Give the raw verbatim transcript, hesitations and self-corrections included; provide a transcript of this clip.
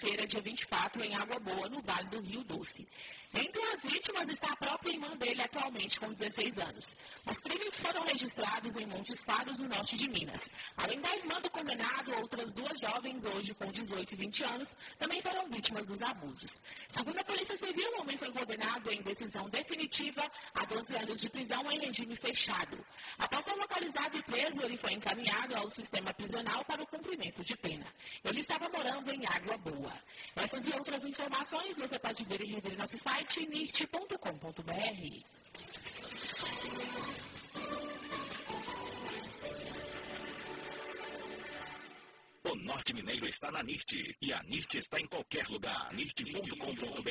quarta-feira, dia vinte e quatro, em Água Boa, no Vale do Rio Doce. Entre as vítimas está a própria irmã dele, atualmente com dezesseis anos. Os crimes foram registrados em Montes Claros, no norte de Minas. Além da irmã do condenado, outras duas jovens, hoje com dezoito e vinte anos, também foram vítimas dos abusos. Segundo a Polícia Civil, o homem foi condenado em decisão definitiva a doze anos de prisão em regime fechado. Após ser localizado e preso, ele foi encaminhado ao sistema prisional para o cumprimento de pena. Ele estava morando em Água Boa. Essas e outras informações você pode ver e rever em nosso site nirt ponto com ponto br. O Norte Mineiro está na N I R T e a N I R T está em qualquer lugar. N I R T ponto com ponto br